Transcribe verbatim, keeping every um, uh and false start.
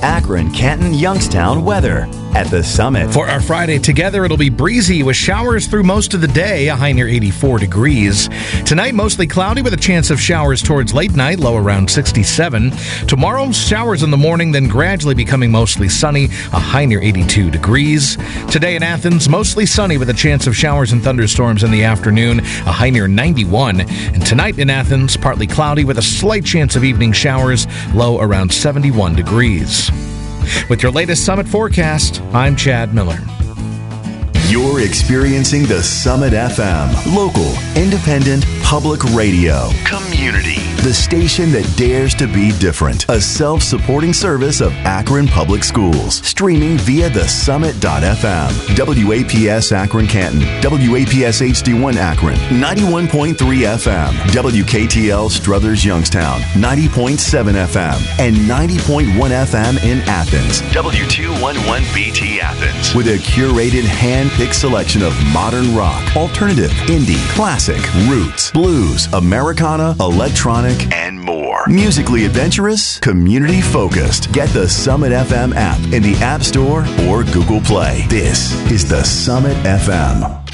Akron, Canton, Youngstown weather at the Summit. For our Friday together, it'll be breezy with showers through most of the day, a high near eighty-four degrees. Tonight, mostly cloudy with a chance of showers towards late night, low around sixty-seven. Tomorrow, showers in the morning, then gradually becoming mostly sunny, a high near eighty-two degrees. Today in Athens, mostly sunny with a chance of showers and thunderstorms in the afternoon, a high near ninety-one. And tonight in Athens, partly cloudy with a slight chance of evening showers, low around seventy-one degrees. With your latest Summit forecast, I'm Chad Miller. You're experiencing the Summit F M, local, independent, public radio. Community. The station that dares to be different. A self-supporting service of Akron Public Schools. Streaming via the summit dot f m. W A P S Akron Canton. W A P S H D one Akron. ninety-one point three F M. W K T L Struthers Youngstown. ninety point seven F M. And ninety point one F M in Athens. W two eleven B T Athens. With a curated hand-picked selection of modern rock, alternative, indie, classic, roots, blues, Americana, electronic, and more. Musically adventurous, community focused. Get the Summit F M app in the App Store or Google Play. This is the Summit F M.